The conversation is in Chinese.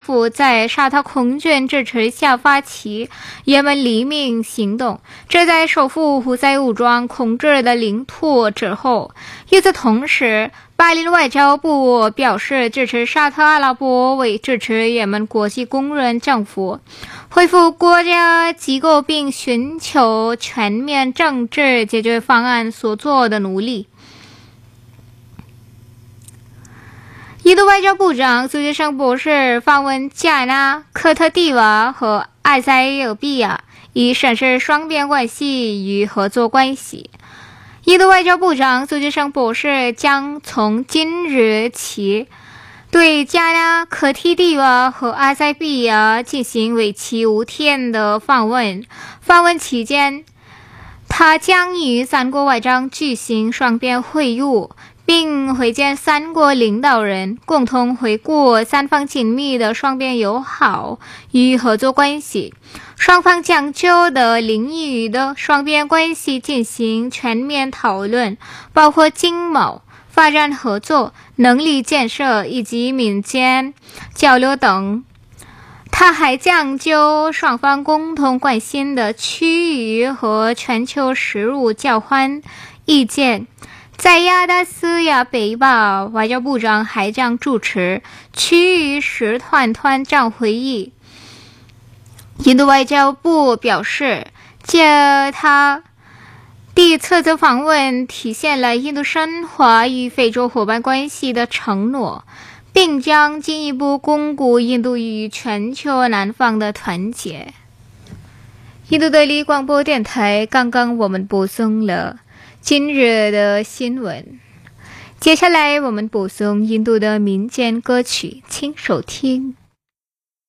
府在沙特空军支持下发起也门黎明行动，这在首府胡塞武装控制的领土之后。与此同时，巴林外交部表示支持沙特阿拉伯为支持也门国际公认政府恢复国家机构并寻求全面政治解决方案所做的努力。印度外交部长苏杰生博士访问加纳、科特迪瓦和埃塞俄比亚，以审视双边关系与合作关系。印度外交部长苏杰生博士将从今日起对加纳、科特迪瓦和埃塞俄比亚进行为期5天的访问。访问期间，他将与三国外长举行双边会晤，并会见三国领导人，共同回顾三方紧密的双边友好与合作关系，双方将就的领域的双边关系进行全面讨论，包括经贸、发展合作、能力建设以及民间交流等。他还将就双方共同关心的区域和全球事务交换意见。在亚的斯亚北巴，外交部长还将主持区域使团团长会议。印度外交部表示，他第此次访问体现了印度深化与非洲伙伴关系的承诺，并将进一步巩固印度与全球南方的团结。印度德里广播电台，刚刚我们播送了今日的新闻，接下来我们播送印度的民间歌曲，请收听。